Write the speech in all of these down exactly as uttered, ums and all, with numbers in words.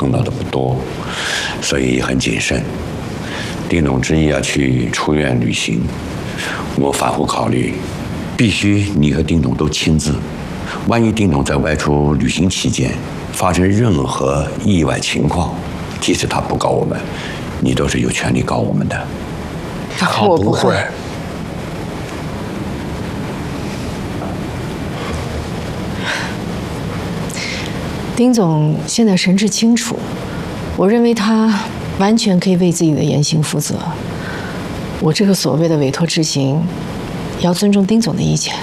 碰到的不多，所以很谨慎。丁总执意要去出院旅行，我反复考虑，必须你和丁总都亲自。万一丁总在外出旅行期间发生任何意外情况，即使他不告我们，你都是有权利告我们的。 他不会。 丁总现在神志清楚，我认为他完全可以为自己的言行负责。我这个所谓的委托执行，要尊重丁总的意见。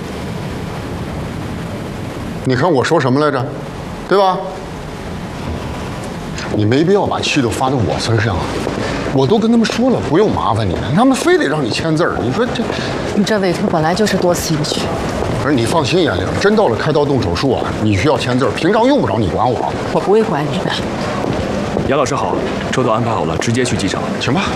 你看我说什么来着，对吧？你没必要把气都发到我身上，我都跟他们说了，不用麻烦你们，他们非得让你签字儿。你说这， 你这委托本来就是多此一举。 不是你放心，严玲，真到了开刀动手术啊，你需要签字儿，平常用不着你管我。 我不会管你的。 杨老师好，车都安排好了，直接去机场。 行吧。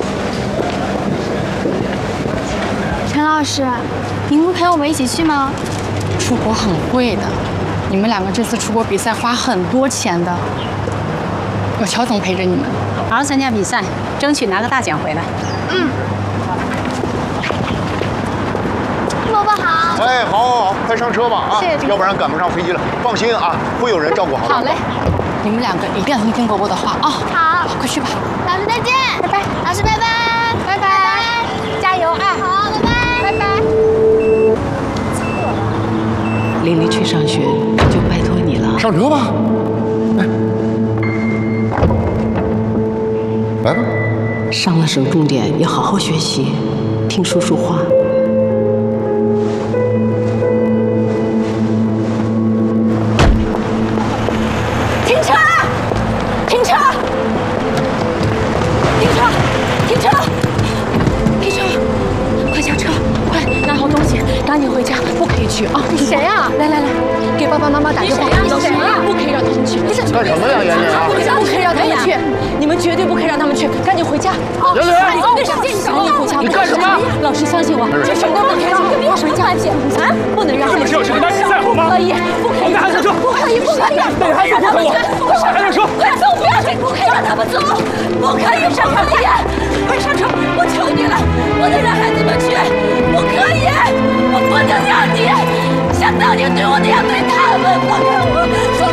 陈老师，您不陪我们一起去吗？ 出国很贵的，你们两个这次出国比赛花很多钱的，有乔总陪着你们， 好好参加比赛，争取拿个大奖回来。 嗯。伯伯好。 哎，好，好，好，快上车吧啊！ 谢谢， 要不然赶不上飞机了。放心啊，会有人照顾好的。 好嘞，你们两个一定要听听伯伯的话啊！ 好， 快去吧。 老师再见， 拜拜。 老师拜拜， 拜拜，加油啊！ 好，拜拜， 拜拜。 琳琳去上学就拜托你了。 上车吧。来，来吧。 上了省重点，要好好学习，听叔叔话。 停车！停车！停车！停车！停车！快下车！快拿好东西，赶紧回家，不可以去啊！你谁呀？来来来，给爸爸妈妈打电话。 你谁呀？不可以让他们去。 你是干什么呀，妍妍啊？ 不可以让他们去，你们绝对不可以让他们去，赶紧回家啊！ 妍妍， 你赶紧回家！ 你干什么？ 老师相信我，这什么都不可以，我回家去啊！不能让这么事要去跟他比赛好吗？ 可以，不可以， 带孩子上车， 不可以，不可以， 带孩子不可以， 快上上车， 快走，不要去，不可以让他们走，不可以上车，快上车！我求你了，不能让孩子们去，不可以，我不能让你像当年对我那样对他们，放开我，放